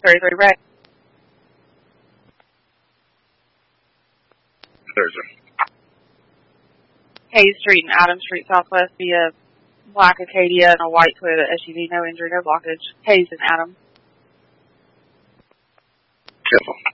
33 Ray. Thursday. Hayes Street and Adams Street Southwest via black Acadia and a white Toyota SUV. No injury, no blockage. Hayes and Adams. Careful.